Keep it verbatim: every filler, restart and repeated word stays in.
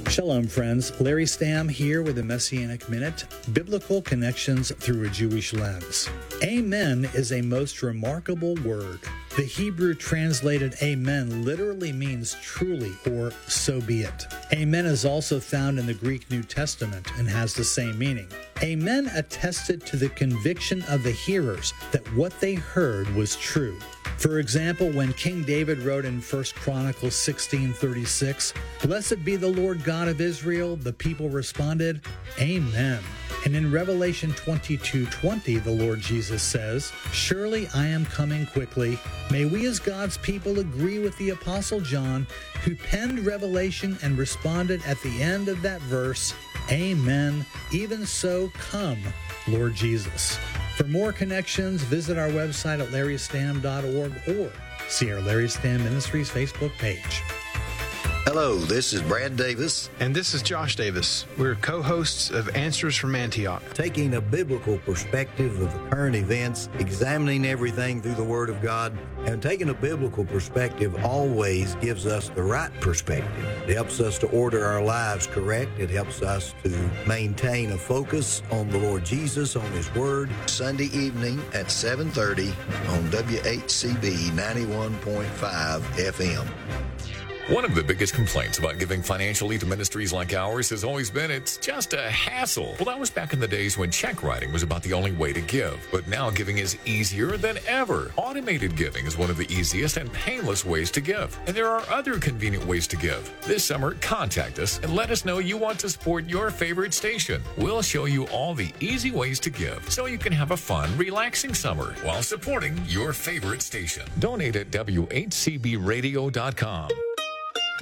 Shalom, friends. Larry Stamm here with the Messianic Minute, Biblical Connections Through a Jewish Lens. Amen is a most remarkable word. The Hebrew translated amen literally means truly or so be it. Amen is also found in the Greek New Testament and has the same meaning. Amen attested to the conviction of the hearers that what they heard was true. For example, when King David wrote in First Chronicles sixteen thirty-six, "Blessed be the Lord God of Israel," the people responded, "Amen." And in Revelation twenty-two twenty, the Lord Jesus says, "Surely I am coming quickly." May we as God's people agree with the Apostle John, who penned Revelation and responded at the end of that verse, "Amen. Even so, come, Lord Jesus." For more connections, visit our website at larry stamm dot org or see our Larry Stamm Ministries Facebook page. Hello, this is Brad Davis. And this is Josh Davis. We're co-hosts of Answers from Antioch. Taking a biblical perspective of the current events, examining everything through the Word of God, and taking a biblical perspective always gives us the right perspective. It helps us to order our lives correct. It helps us to maintain a focus on the Lord Jesus, on His Word. Sunday evening at seven thirty on W H C B ninety-one point five F M. One of the biggest complaints about giving financially to ministries like ours has always been it's just a hassle. Well, that was back in the days when check writing was about the only way to give. But now giving is easier than ever. Automated giving is one of the easiest and painless ways to give. And there are other convenient ways to give. This summer, contact us and let us know you want to support your favorite station. We'll show you all the easy ways to give so you can have a fun, relaxing summer while supporting your favorite station. Donate at W H C B radio dot com.